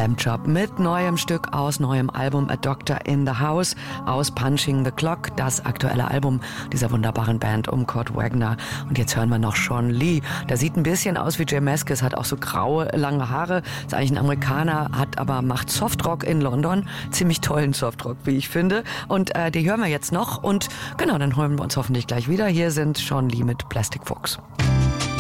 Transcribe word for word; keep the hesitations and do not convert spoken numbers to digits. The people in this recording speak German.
Lamb Chop mit neuem Stück aus neuem Album A Doctor in the House aus Punching the Clock, das aktuelle Album dieser wunderbaren Band um Kurt Wagner. Und jetzt hören wir noch Sean Lee. Der sieht ein bisschen aus wie Jay Mascis, hat auch so graue, lange Haare, ist eigentlich ein Amerikaner, hat aber macht Softrock in London, ziemlich tollen Softrock, wie ich finde. Und äh, die hören wir jetzt noch und genau, dann holen wir uns hoffentlich gleich wieder. Hier sind Sean Lee mit Plastic Folks.